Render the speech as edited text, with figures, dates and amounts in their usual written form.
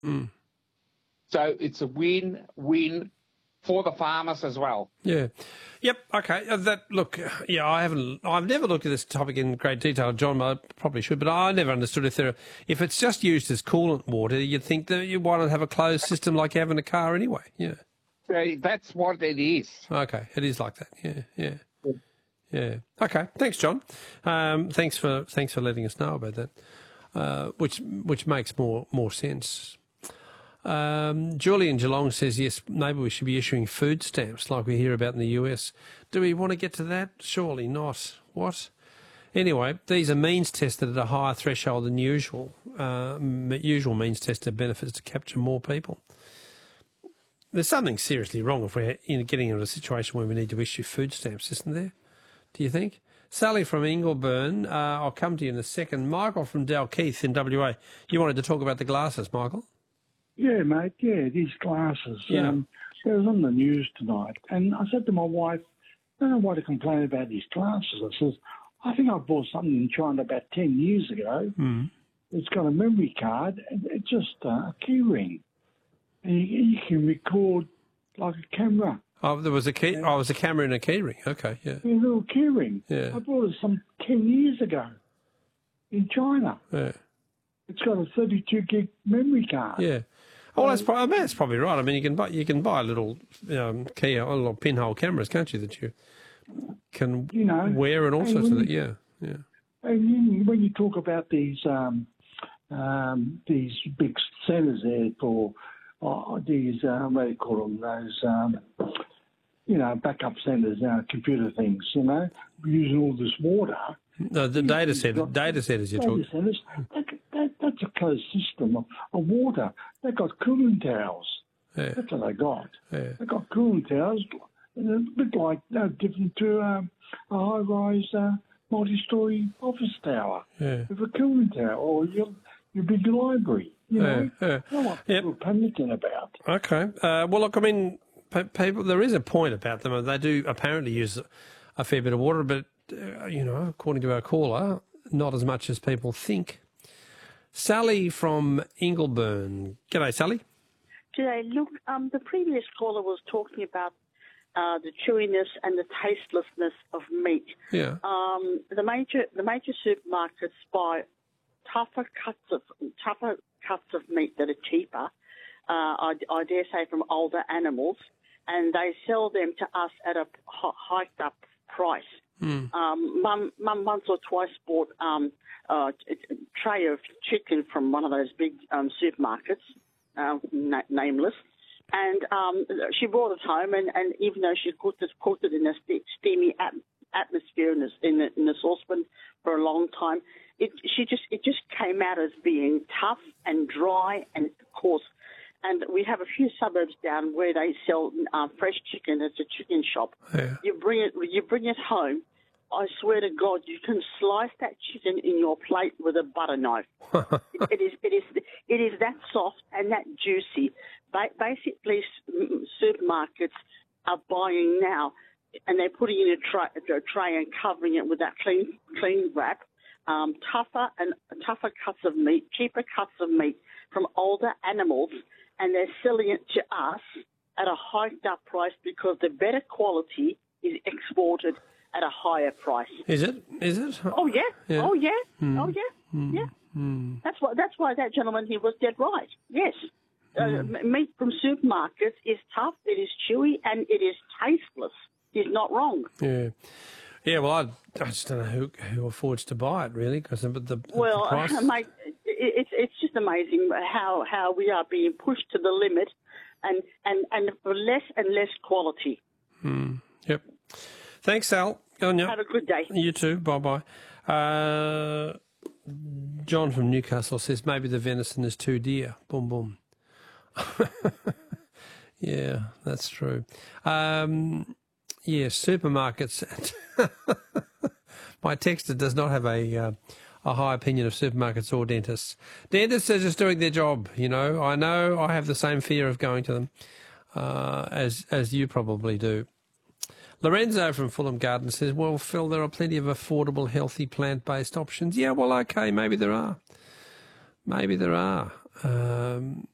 Mm. So it's a win-win for the farmers as well. Yeah. Yep. Okay. I've never looked at this topic in great detail, John. I probably should, but I never understood if it's just used as coolant water, you'd think that you want to have a closed system like you have in a car anyway. Yeah. That's what it is. Okay. It is like that. Yeah. Yeah. Okay. Thanks, John. Thanks for letting us know about that, which makes more sense. Julian Geelong says, yes, maybe we should be issuing food stamps like we hear about in the US. Do we want to get to that? Surely not. What? Anyway, these are means tested at a higher threshold than usual. Usual means tested benefits to capture more people. There's something seriously wrong if we're getting into a situation where we need to issue food stamps, isn't there? Do you think? Sally from Ingleburn, I'll come to you in a second. Michael from Dalkeith in WA. You wanted to talk about the glasses, Michael? Yeah, mate, these glasses. Yeah. It was on the news tonight, and I said to my wife, I don't know why to complain about these glasses. I says, I think I bought something in China about 10 years ago. Mm. It's got a memory card, and it's just a key ring. And you can record like a camera. Oh, there was a key. Oh, it was a camera and a key ring. Okay, yeah. A little key ring. Yeah. I bought it some 10 years ago in China. Yeah. It's got a 32 gig memory card. Yeah. Oh, that's probably right. I mean, you can buy a little key, a little pinhole cameras, can't you? That you can wear and all sorts of that. Yeah. And when you talk about these big centres there for these what do you call them? Those backup centres, computer things. Using all this water. No, the data centres you're talking. Data centres. That's a closed system of water. They've got cooling towers. Yeah. That's what they got. Yeah. They've got cooling towers, and a bit like no different to a high-rise multi-storey office tower. Yeah. With a cooling tower or your big library. That's what people are panicking about. Okay. Well, look, I mean, people. There is a point about them. They do apparently use a fair bit of water, but according to our caller, not as much as people think. Sally from Ingleburn. G'day, Sally. G'day. Look, the previous caller was talking about the chewiness and the tastelessness of meat. Yeah. The major supermarkets buy tougher cuts of meat that are cheaper. I dare say from older animals, and they sell them to us at a hiked up price. Mum once or twice bought a tray of chicken from one of those big supermarkets, nameless, and she brought it home, and even though she cooked it in a steamy atmosphere in the saucepan for a long time, it just came out as being tough and dry and coarse. And we have a few suburbs down where they sell fresh chicken. It's a chicken shop. Yeah. You bring it home. I swear to God, you can slice that chicken in your plate with a butter knife. It is that soft and that juicy. Basically, supermarkets are buying now, and they're putting it in a tray and covering it with that clean wrap. Tougher cuts of meat, cheaper cuts of meat from older animals, and they're selling it to us at a hiked up price because the better quality is exported at a higher price. Is it? Oh yeah. Yeah. Oh yeah. Oh yeah. Yeah. That's why that gentleman here was dead right. Yes. Meat from supermarkets is tough, it is chewy, and it is tasteless. He's not wrong. Yeah. Yeah, well, I just don't know who affords to buy it, really, because the price. Mate, it's just amazing how we are being pushed to the limit, and for less and less quality. Yep. Thanks, Sal. Go on, Have a good day. You too. Bye-bye. John from Newcastle says maybe the venison is too dear. Boom, boom. Yeah, that's true. Yeah, supermarkets. My texter does not have a high opinion of supermarkets or dentists. Dentists are just doing their job, I know I have the same fear of going to them as you probably do. Lorenzo from Fulham Garden says, well, Phil, there are plenty of affordable, healthy, plant-based options. Yeah, well, okay, maybe there are. Maybe there are.